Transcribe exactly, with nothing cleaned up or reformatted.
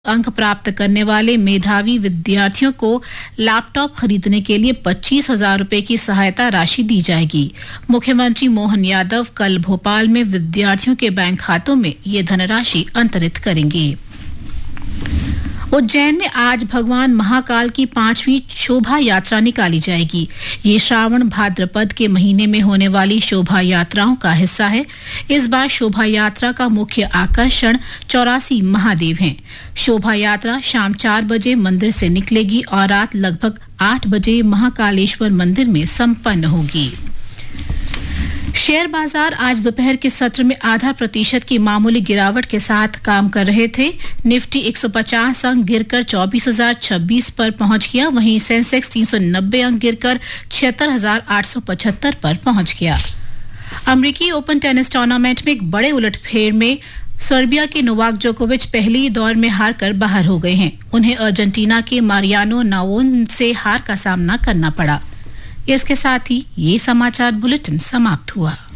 अंक प्राप्त करने वाले मेधावी विद्यार्थियों को लैपटॉप खरीदने के लिए पच्चीस हजार रुपए की सहायता राशि दी जाएगी। मुख्यमंत्री मोहन यादव कल भोपाल में विद्यार्थियों के बैंक खातों में ये धनराशि अंतरित करेंगे। उज्जैन में आज भगवान महाकाल की पांचवी शोभा यात्रा निकाली जाएगी। ये श्रावण भाद्रपद के महीने में होने वाली शोभा यात्राओं का हिस्सा है। इस बार शोभा यात्रा का मुख्य आकर्षण चौरासी महादेव हैं। शोभा यात्रा शाम चार बजे मंदिर से निकलेगी और रात लगभग आठ बजे महाकालेश्वर मंदिर में संपन्न होगी। शेयर बाजार आज दोपहर के सत्र में आधा प्रतिशत की मामूली गिरावट के साथ काम कर रहे थे। निफ्टी एक सौ पचास अंक गिरकर चौबीस हजार छब्बीस पर पहुंच गया। वहीं सेंसेक्स तीन सौ नब्बे अंक गिरकर छिहत्तर हजार आठ सौ पचहत्तर पर पहुंच गया। अमेरिकी ओपन टेनिस टूर्नामेंट में एक बड़े उलटफेर में सर्बिया के नोवाक जोकोविच पहली दौर में हार कर बाहर हो गए हैं। उन्हें अर्जेंटीना के मारियानो नावोन से हार का सामना करना पड़ा। इसके साथ ही ये समाचार बुलेटिन समाप्त हुआ।